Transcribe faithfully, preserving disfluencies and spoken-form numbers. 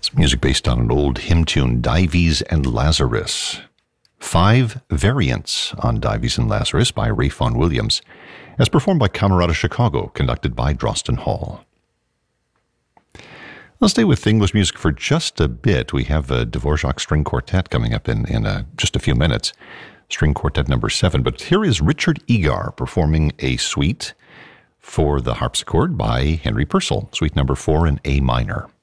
Music based on an old hymn tune, Dives and Lazarus. Five variants on Dives and Lazarus by Ralph Vaughan Williams, as performed by Camerata Chicago, conducted by Drosten Hall. Let's stay with English music for just a bit. We have a Dvorak String Quartet coming up in, in uh, just a few minutes. String Quartet number seven. But here is Richard Egar performing a suite for the harpsichord by Henry Purcell, suite number four in A minor.